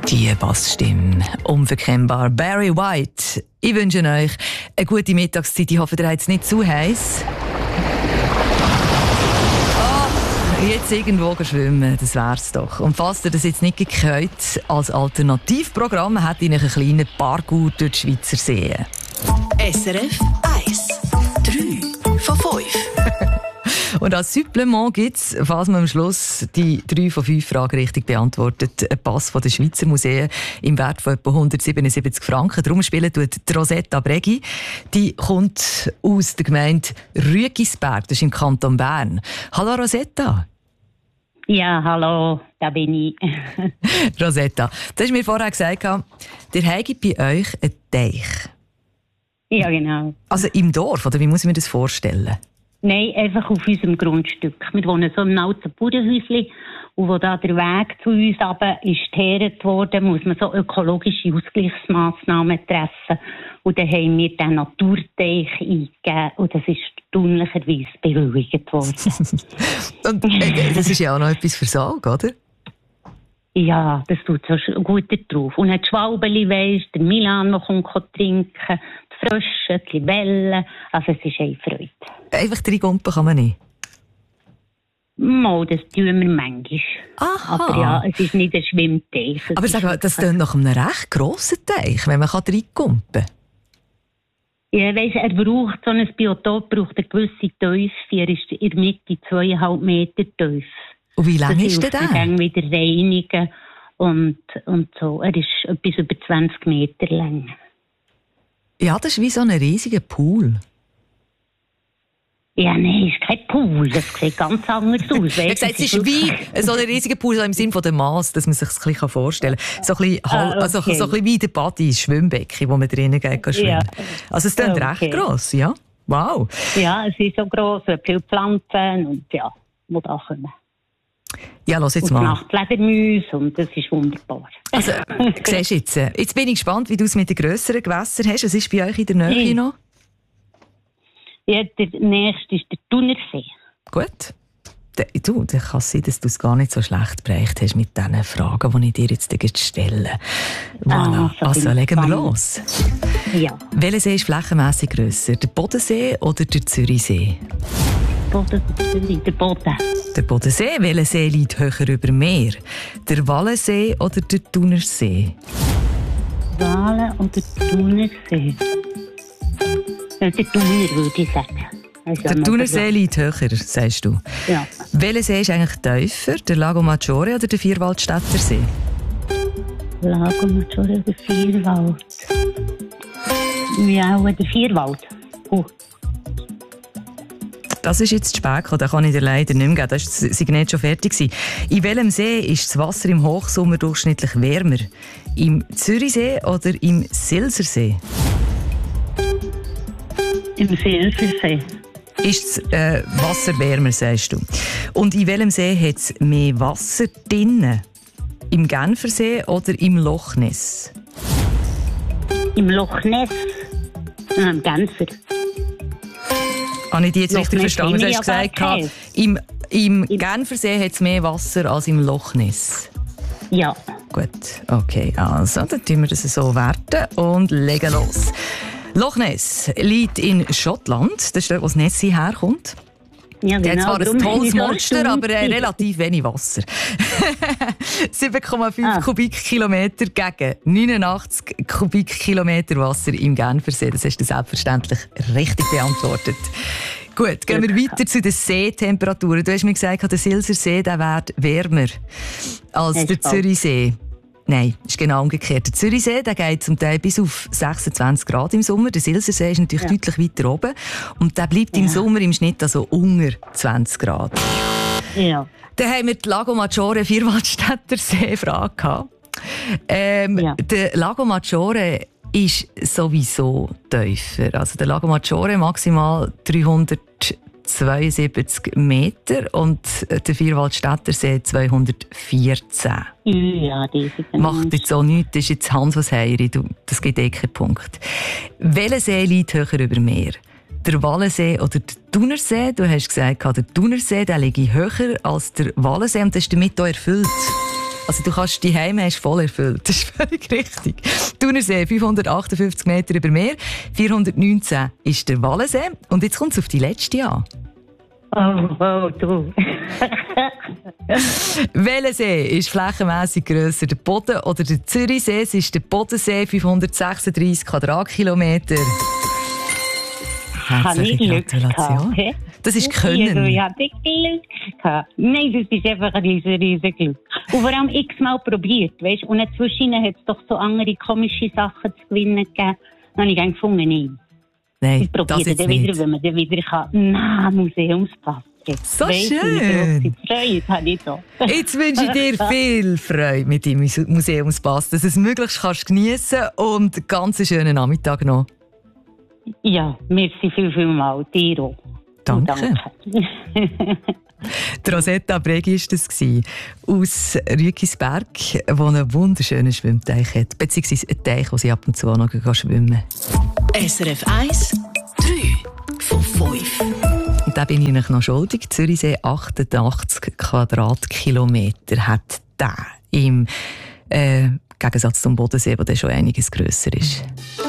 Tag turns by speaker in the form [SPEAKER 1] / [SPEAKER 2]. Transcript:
[SPEAKER 1] Die Bassstimme, unverkennbar. Barry White. Ich wünsche euch eine gute Mittagszeit. Ich hoffe, ihr habt es nicht zu heiß. Jetzt irgendwo schwimmen, das wär's doch. Und falls ihr das jetzt nicht gehört, als Alternativprogramm hätte ich einen kleinen Parkour durch die Schweizer Seen.
[SPEAKER 2] SRF 1. 3 von 5.
[SPEAKER 1] Und als Supplement gibt es, falls man am Schluss die 3 von 5 Fragen richtig beantwortet, einen Pass von den Schweizer Museen im Wert von etwa 177 Franken. Darum spielen tut die Rosetta Breggi. Die kommt aus der Gemeinde Rüegisberg, das ist im Kanton Bern. Hallo Rosetta.
[SPEAKER 3] Ja, hallo, da bin ich.
[SPEAKER 1] Rosetta, du hast mir vorher gesagt, ihr habt bei euch einen Teich.
[SPEAKER 3] Ja, genau.
[SPEAKER 1] Also im Dorf, oder wie muss ich mir das vorstellen?
[SPEAKER 3] Nein, einfach auf unserem Grundstück. Wir wohnen so im alten Bauernhäuschen und wo da der Weg zu uns runter ist geteert worden, muss man so ökologische Ausgleichsmaßnahmen treffen. Und dann haben wir den Naturteich eingegeben und das ist erstaunlicherweise bewilligt worden.
[SPEAKER 1] Und das ist ja auch noch etwas für Salg, oder?
[SPEAKER 3] Ja, das tut so gut drauf. Und ein Schwalbeli, weisst, der Milan noch kommt trinken, die Frösche, die Libellen. Also es ist eine Freude.
[SPEAKER 1] Einfach 3 Gumpen kann man nicht?
[SPEAKER 3] Mal, das tun wir manchmal.
[SPEAKER 1] Aha.
[SPEAKER 3] Aber ja, es ist nicht ein Schwimmteich.
[SPEAKER 1] Aber sag mal, das klingt nach einem recht grossen Teich, wenn man 3 Gumpen.
[SPEAKER 3] Ja, weisst, er braucht so ein Biotop, braucht eine gewisse Tiefe. Er ist in der Mitte 2,5 Meter tief.
[SPEAKER 1] Und wie lang ist der?
[SPEAKER 3] Dann wieder reinigen und so. Er ist etwas über 20 Meter lang. Ja,
[SPEAKER 1] das ist wie so ein riesiger Pool.
[SPEAKER 3] Ja, nein, es ist kein Pool. Das sieht ganz anders aus.
[SPEAKER 1] Ich habe gesagt, es ist wie so ein riesiger Pool, so im Sinne von dem Mass, dass man sich das ein bisschen vorstellen kann. So ein bisschen wie der Body, das Schwimmbecken, wo man drinnen geht schwimmen. Ja. Also es ist recht gross, ja? Wow.
[SPEAKER 3] Ja, es ist so gross, viele Pflanzen und ja, die da kommen.
[SPEAKER 1] Ja, los jetzt
[SPEAKER 3] und
[SPEAKER 1] mal.
[SPEAKER 3] Nachtfledermäuse und das ist wunderbar.
[SPEAKER 1] Also, siehst du jetzt. Jetzt bin ich gespannt, wie du es mit den grösseren Gewässern hast. Was ist bei euch in der Nähe noch?
[SPEAKER 3] Ja, der nächste ist der Thunersee.
[SPEAKER 1] Gut. Dann kann es sein, dass du es gar nicht so schlecht bereicht hast mit diesen Fragen, die ich dir jetzt stelle. Voilà. Also, legen wir los.
[SPEAKER 3] Ja.
[SPEAKER 1] Welcher See ist flächenmässig grösser? Der Bodensee oder der Zürichsee?
[SPEAKER 3] Der Boden.
[SPEAKER 1] Der Bodensee. Welcher See liegt höher über Meer? Der Wallensee oder der Thunersee?
[SPEAKER 3] Wallen oder Thunersee? Der Thuner, würde ich sagen. Also
[SPEAKER 1] der Thunersee liegt höher, sagst du.
[SPEAKER 3] Ja.
[SPEAKER 1] Welcher See ist eigentlich tiefer? Der Lago Maggiore oder der Vierwaldstätter See?
[SPEAKER 3] Lago Maggiore oder Vierwald? Ja, der Vierwald.
[SPEAKER 1] Das ist jetzt zu spät gekommen, den kann ich dir leider nicht mehr geben. Das war nicht schon fertig. In welchem See ist das Wasser im Hochsommer durchschnittlich wärmer? Im Zürichsee oder im Silsersee?
[SPEAKER 3] Im Silsersee.
[SPEAKER 1] Ist das Wasser wärmer, sagst du. Und in welchem See hat es mehr Wasser drinnen? Im Genfersee oder im Loch Ness?
[SPEAKER 3] Im Loch Ness. Im Genfer.
[SPEAKER 1] Habe ich dich jetzt richtig verstanden? Du hast gesagt, im Genfersee hat es mehr Wasser als im Loch Ness.
[SPEAKER 3] Ja.
[SPEAKER 1] Gut, okay. Also, dann tun wir das so werten und legen los. Loch Ness liegt in Schottland. Das ist dort, wo das Nessie herkommt.
[SPEAKER 3] Ja, genau.
[SPEAKER 1] Der hat zwar ein tolles Monster, aber relativ wenig Wasser. 7,5 Kubikkilometer gegen 89 Kubikkilometer Wasser im Genfersee. Das hast du selbstverständlich richtig beantwortet. Gut, gehen wir weiter zu den Seetemperaturen. Du hast mir gesagt, der Silsersee wäre wärmer als der Zürichsee. Nein, ist genau umgekehrt. Der Zürichsee geht zum Teil bis auf 26 Grad im Sommer. Der Silsersee ist natürlich deutlich weiter oben. Und der bleibt im Sommer im Schnitt also unter 20 Grad.
[SPEAKER 3] Ja.
[SPEAKER 1] Dann haben wir die Lago Maggiore Vierwaldstätter See-Frage gehabt. Der Lago Maggiore ist sowieso tiefer. Also der Lago Maggiore maximal 372 Meter und der Vierwaldstätter See 214.
[SPEAKER 3] Ja,
[SPEAKER 1] macht jetzt auch nichts, das ist jetzt Hans was Heiri, das gibt keinen Punkt. Welcher See liegt höher über Meer? Der Wallensee oder der Thunersee? Du hast gesagt, der Thunersee der liegt höher als der Wallensee und das ist damit auch erfüllt. Also du kannst die Heime hast voll erfüllt. Das ist völlig richtig. Thunersee, 558 Meter über Meer. 419 ist der Wallensee. Und jetzt kommt es auf die letzte an.
[SPEAKER 3] Oh, du.
[SPEAKER 1] Welcher See ist flächenmässig grösser, der Boden oder der Zürichsee? Es ist der Bodensee, 536 Quadratkilometer. Herzliche Gratulation. Das ist Können.
[SPEAKER 3] Ich hatte Glück gehabt. Nein, das ist einfach ein riesen Glück. Und vor allem x-mal probiert, weißt? Und dazwischen hat es doch so andere komische Sachen zu gewinnen gegeben. Dann habe ich gefunden, nein.
[SPEAKER 1] Nein,
[SPEAKER 3] das jetzt dann wieder, wenn man dann wieder kann. Nein, Museumspass.
[SPEAKER 1] So schön.
[SPEAKER 3] Freude habe ich da.
[SPEAKER 1] Jetzt wünsche ich dir viel Freude mit deinem Museumspass, dass du es möglichst geniessen kannst und einen ganz schönen Nachmittag noch.
[SPEAKER 3] Ja, merci viel mal. Dir auch.
[SPEAKER 1] Danke. Die Rosetta Bregi war das aus Rügisberg, die einen wunderschönen Schwimmteich hat, beziehungsweise einen Teich, wo sie ab und zu auch noch schwimmen kann.
[SPEAKER 2] SRF 1, 3 von 5.
[SPEAKER 1] Und da bin ich euch noch schuldig. Zürichsee 88 Quadratkilometer hat der im Gegensatz zum Bodensee, der schon einiges grösser ist.